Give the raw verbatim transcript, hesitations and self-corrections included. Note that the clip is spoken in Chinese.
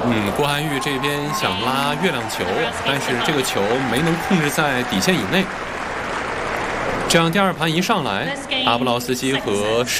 嗯，郭涵玉这边想拉月亮球，但是这个球没能控制在底线以内。这样第二盘一上来，阿布劳斯基和